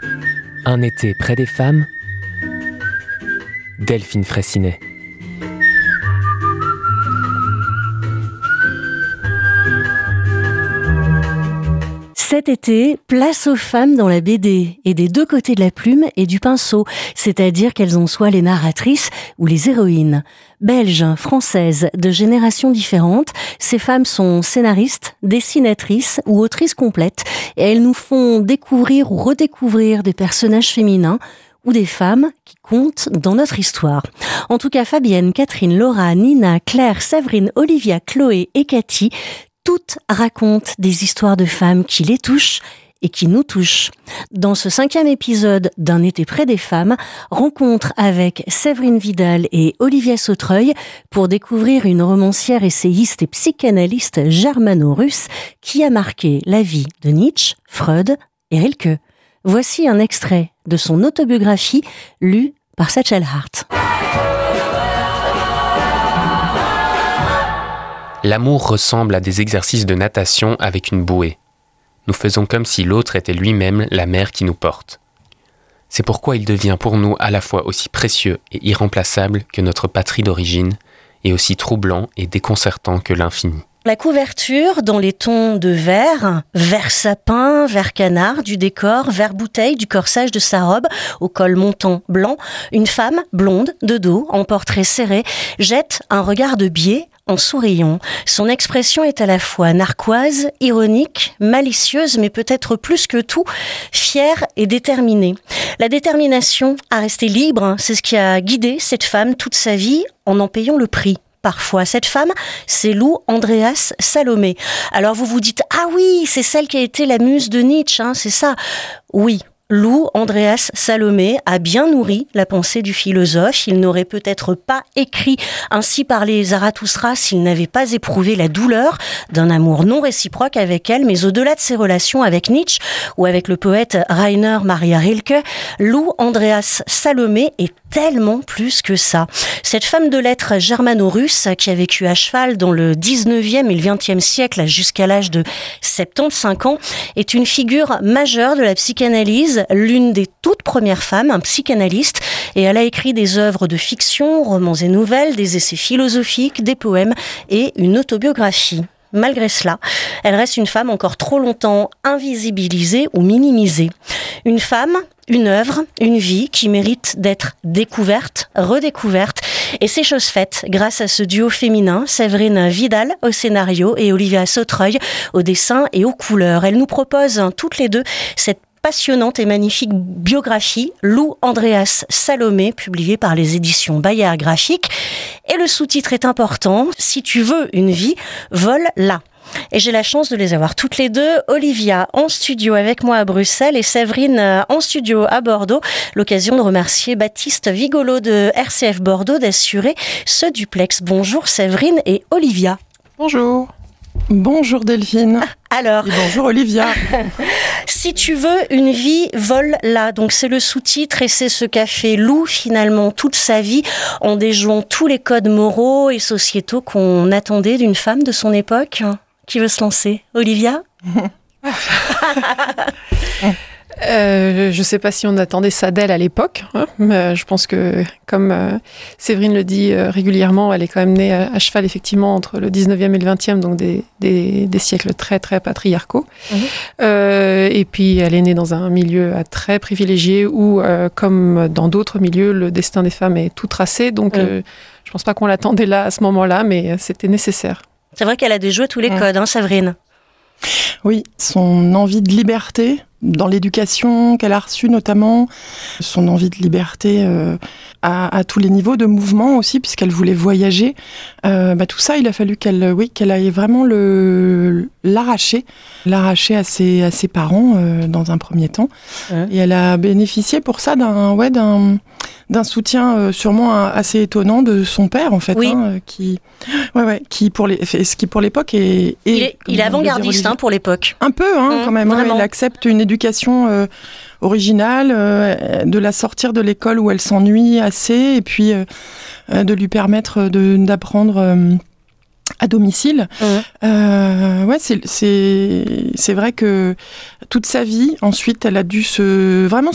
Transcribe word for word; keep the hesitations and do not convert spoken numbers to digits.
Un été près des femmes, Delphine Fraissinet. Cet été, place aux femmes dans la B D, et des deux côtés de la plume et du pinceau, c'est-à-dire qu'elles en soient les narratrices ou les héroïnes. Belges, françaises, de générations différentes, ces femmes sont scénaristes, dessinatrices ou autrices complètes, et elles nous font découvrir ou redécouvrir des personnages féminins ou des femmes qui comptent dans notre histoire. En tout cas, Fabienne, Catherine, Laura, Nina, Claire, Séverine, Olivia, Chloé et Cathy, toutes racontent des histoires de femmes qui les touchent et qui nous touchent. Dans ce cinquième épisode d'Un été près des femmes, rencontre avec Séverine Vidal et Olivia Sautreuil pour découvrir une romancière, essayiste et psychanalyste germano-russe qui a marqué la vie de Nietzsche, Freud et Rilke. Voici un extrait de son autobiographie lue par Satchel Hart. L'amour ressemble à des exercices de natation avec une bouée. Nous faisons comme si l'autre était lui-même la mer qui nous porte. C'est pourquoi il devient pour nous à la fois aussi précieux et irremplaçable que notre patrie d'origine, et aussi troublant et déconcertant que l'infini. La couverture dans les tons de vert, vert sapin, vert canard du décor, vert bouteille du corsage de sa robe, au col montant blanc, une femme blonde de dos, en portrait serré, jette un regard de biais en souriant. Son expression est à la fois narquoise, ironique, malicieuse, mais peut-être plus que tout, fière et déterminée. La détermination à rester libre, c'est ce qui a guidé cette femme toute sa vie en en payant le prix. Parfois, cette femme, c'est Lou Andréas Salomé. Alors vous vous dites, ah oui, c'est celle qui a été la muse de Nietzsche, hein, c'est ça. Oui. Lou Andréas Salomé a bien nourri la pensée du philosophe. Il n'aurait peut-être pas écrit Ainsi parlait Zarathustra s'il n'avait pas éprouvé la douleur d'un amour non réciproque avec elle, mais au-delà de ses relations avec Nietzsche ou avec le poète Rainer Maria Rilke, Lou Andréas Salomé est tellement plus que ça. Cette femme de lettres germano-russe qui a vécu à cheval dans le dix-neuvième et le vingtième siècle jusqu'à l'âge de soixante-quinze ans est une figure majeure de la psychanalyse, l'une des toutes premières femmes, un psychanalyste, et elle a écrit des œuvres de fiction, romans et nouvelles, des essais philosophiques, des poèmes et une autobiographie. Malgré cela, elle reste une femme encore trop longtemps invisibilisée ou minimisée. Une femme, une œuvre, une vie qui mérite d'être découverte, redécouverte, et c'est chose faite grâce à ce duo féminin, Séverine Vidal au scénario et Olivia Sautreuil au dessin et aux couleurs. Elles nous proposent toutes les deux cette passionnante et magnifique biographie, Lou Andréas Salomé, publiée par les éditions Bayard Graphique. Et le sous-titre est important, Si tu veux une vie, vole là. Et j'ai la chance de les avoir toutes les deux, Olivia en studio avec moi à Bruxelles et Séverine en studio à Bordeaux. L'occasion de remercier Baptiste Vigolo de R C F Bordeaux d'assurer ce duplex. Bonjour Séverine et Olivia. Bonjour. Bonjour Delphine. Alors, et bonjour Olivia. Si tu veux une vie, vole là. Donc c'est le sous-titre et c'est ce qu'a fait Lou finalement toute sa vie en déjouant tous les codes moraux et sociétaux qu'on attendait d'une femme de son époque. Qui veut se lancer? Olivia? Euh, je ne sais pas si on attendait ça d'elle à l'époque, hein, mais je pense que, comme euh, Séverine le dit euh, régulièrement, elle est quand même née à, à cheval, effectivement, entre le dix-neuvième et le vingtième, donc des, des, des siècles très, très patriarcaux. Mmh. Euh, et puis, elle est née dans un milieu très privilégié où, euh, comme dans d'autres milieux, le destin des femmes est tout tracé. Donc, mmh. euh, je ne pense pas qu'on l'attendait là, à ce moment-là, mais c'était nécessaire. C'est vrai qu'elle a déjoué tous les mmh. codes, hein, Séverine? Oui, son envie de liberté, dans l'éducation qu'elle a reçue notamment, son envie de liberté euh, à, à tous les niveaux, de mouvement aussi, puisqu'elle voulait voyager. Euh, bah, tout ça, il a fallu qu'elle, oui, qu'elle aille vraiment le, l'arracher, l'arracher à ses, à ses parents euh, dans un premier temps. Ouais. Et elle a bénéficié pour ça d'un, ouais, d'un, d'un soutien euh, sûrement assez étonnant de son père, en fait, oui. hein, qui, ouais, ouais, qui pour les, ce qui pour l'époque est, est il est, il est avant-gardiste hein, pour l'époque. Un peu, hein, mmh, quand même. Hein, il accepte une éducation euh, originale, euh, de la sortir de l'école où elle s'ennuie assez, et puis euh, de lui permettre de, d'apprendre euh, à domicile. Mmh. Euh, ouais, c'est, c'est, c'est vrai que toute sa vie, ensuite, elle a dû se vraiment